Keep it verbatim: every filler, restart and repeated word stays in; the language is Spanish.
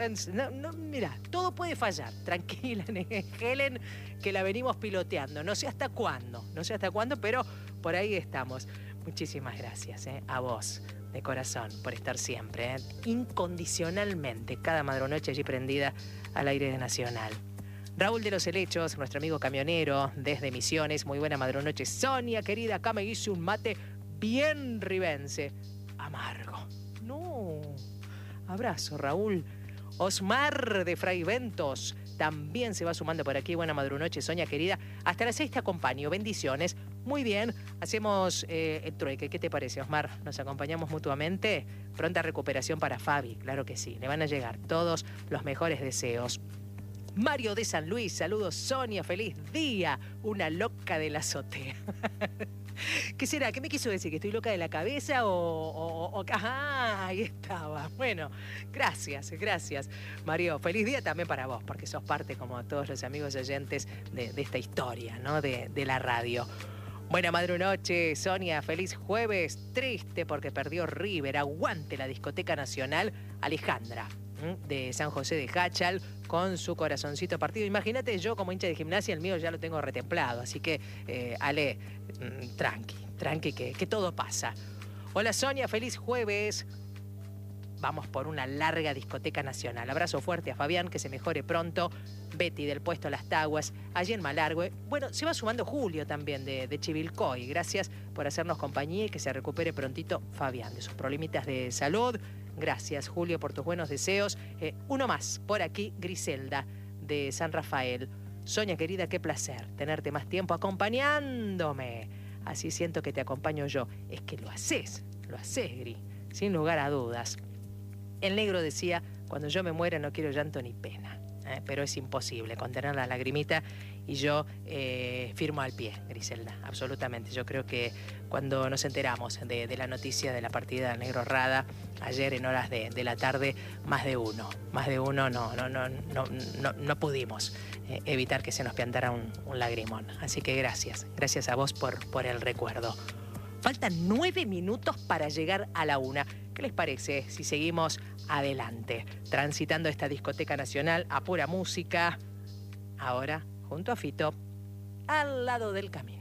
No, no, mira, todo puede fallar. Tranquila, Helen, que la venimos piloteando. No sé hasta cuándo, no sé hasta cuándo, pero por ahí estamos. Muchísimas gracias, eh, a vos, de corazón, por estar siempre, eh, incondicionalmente, cada madrunoche allí prendida al aire de Nacional. Raúl de los Helechos, nuestro amigo camionero desde Misiones. Muy buena madrunoche. Sonia, querida, acá me hice un mate bien ribense. Amargo. No. Abrazo, Raúl. Osmar de Fraiventos también se va sumando por aquí. Buena madrunoche, Sonia, querida. Hasta las seis te acompaño. Bendiciones. Muy bien. Hacemos eh, el trueque. ¿Qué te parece, Osmar? ¿Nos acompañamos mutuamente? Pronta recuperación para Fabi. Claro que sí. Le van a llegar todos los mejores deseos. Mario de San Luis, saludos, Sonia, feliz día, una loca de la azotea. ¿Qué será? ¿Qué me quiso decir? ¿Que estoy loca de la cabeza o...? o, o ah, ahí estaba. Bueno, gracias, gracias. Mario, feliz día también para vos, porque sos parte, como todos los amigos oyentes, de, de esta historia, ¿no? De, de la radio. Buena madrunoche, Sonia, feliz jueves. Triste porque perdió River, aguante la discoteca nacional. Alejandra, de San José de Jáchal, con su corazoncito partido. Imagínate, yo como hincha de Gimnasia, el mío ya lo tengo retemplado. Así que, eh, Ale, mmm, tranqui, tranqui, que, que todo pasa. Hola, Sonia, feliz jueves. Vamos por una larga discoteca nacional. Abrazo fuerte a Fabián, que se mejore pronto. Betty del puesto Las Taguas, allí en Malargüe. Bueno, se va sumando Julio también de, de Chivilcoy. Gracias por hacernos compañía y que se recupere prontito Fabián de sus problemitas de salud. Gracias, Julio, por tus buenos deseos. Eh, uno más, por aquí, Griselda, de San Rafael. Sonia, querida, qué placer tenerte más tiempo acompañándome. Así siento que te acompaño yo. Es que lo haces, lo haces, Gris, sin lugar a dudas. El negro decía, cuando yo me muera no quiero llanto ni pena. Eh, pero es imposible contener la lagrimita y yo eh, firmo al pie, Griselda, absolutamente. Yo creo que cuando nos enteramos de, de la noticia de la partida del negro Rada, ayer en horas de, de la tarde, más de uno, más de uno no, no, no, no, no, no pudimos eh, evitar que se nos piantara un, un lagrimón. Así que gracias, gracias a vos por, por el recuerdo. Faltan nueve minutos para llegar a la una. ¿Qué les parece si seguimos adelante, transitando esta discoteca nacional a pura música? Ahora, junto a Fito, al lado del camino.